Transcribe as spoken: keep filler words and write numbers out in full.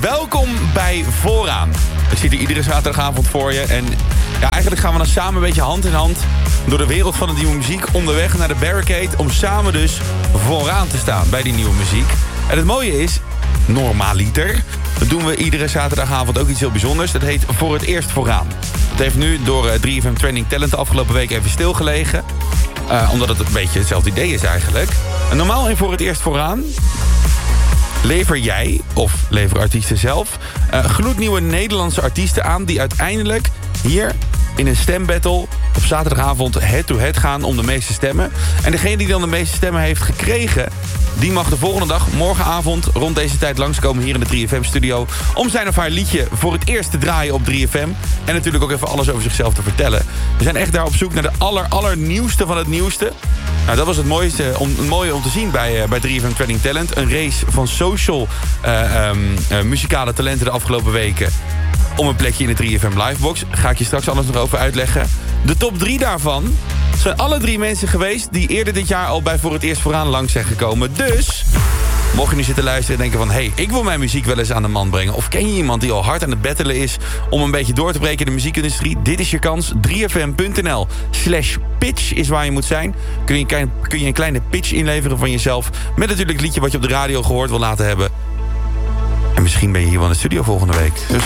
Welkom bij Vooraan. Ik zit hier iedere zaterdagavond voor je. En ja, eigenlijk gaan we dan samen een beetje hand in hand door de wereld van de nieuwe muziek onderweg naar de Barricade, om samen dus vooraan te staan bij die nieuwe muziek. En het mooie is, normaliter doen we iedere zaterdagavond ook iets heel bijzonders. Dat heet Voor het Eerst Vooraan. Dat heeft nu door drie F M Training Talent de afgelopen week even stilgelegen. Uh, omdat het een beetje hetzelfde idee is eigenlijk. En normaal in Voor het Eerst Vooraan lever jij, of leveren artiesten zelf, uh, gloednieuwe Nederlandse artiesten aan die uiteindelijk hier in een stembattle op zaterdagavond head-to-head gaan om de meeste stemmen. En degene die dan de meeste stemmen heeft gekregen, die mag de volgende dag, morgenavond, rond deze tijd langskomen hier in de drie F M-studio om zijn of haar liedje voor het eerst te draaien op drie F M. En natuurlijk ook even alles over zichzelf te vertellen. We zijn echt daar op zoek naar de aller, allernieuwste van het nieuwste. Nou, dat was het mooiste, om, het mooie om te zien bij, uh, bij drie F M Training Talent. Een race van social uh, um, uh, muzikale talenten de afgelopen weken om een plekje in de drie F M Livebox. Ga ik je straks alles nog over uitleggen. De top drie daarvan zijn alle drie mensen geweest die eerder dit jaar al bij Voor het Eerst Vooraan langs zijn gekomen. Dus mocht je nu zitten luisteren en denken van, hé, hey, ik wil mijn muziek wel eens aan de man brengen. Of ken je iemand die al hard aan het battelen is om een beetje door te breken in de muziekindustrie? Dit is je kans. drie F M punt n l slash pitch is waar je moet zijn. Kun je, kun je een kleine pitch inleveren van jezelf. Met natuurlijk het liedje wat je op de radio gehoord wil laten hebben. En misschien ben je hier wel in de studio volgende week. Dus